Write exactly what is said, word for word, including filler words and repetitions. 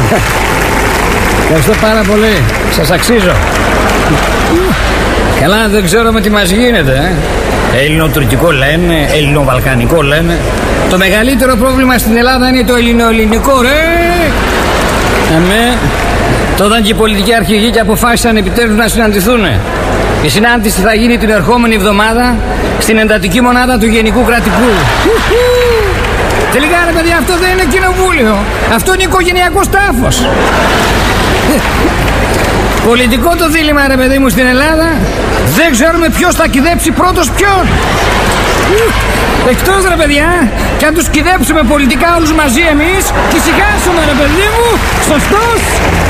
Ευχαριστώ πάρα πολύ. Σας αξίζω. Καλά, δεν ξέρω με τι μας γίνεται, ε. Ελληνοτουρκικό λένε, ελληνοβαλκανικό λένε. Το μεγαλύτερο πρόβλημα στην Ελλάδα είναι το ελληνοελληνικό, ρε. Αμέ. Τότε και οι πολιτικοί αρχηγοί και αποφάσισαν επιτέλους να συναντηθούν. Η συνάντηση θα γίνει την ερχόμενη εβδομάδα στην εντατική μονάδα του Γενικού Κρατικού. Τελικά, ρε παιδιά, αυτό δεν είναι κοινοβούλιο. Αυτό είναι οικογενειακός τάφος. Πολιτικό το δίλημμα, ρε παιδί μου, στην Ελλάδα. Δεν ξέρουμε ποιος θα κυδέψει πρώτος ποιον. Εκτός, ρε παιδιά, και αν τους κυδέψουμε πολιτικά όλους μαζί εμείς, και σιγάσουμε, ρε παιδί μου, σωστός.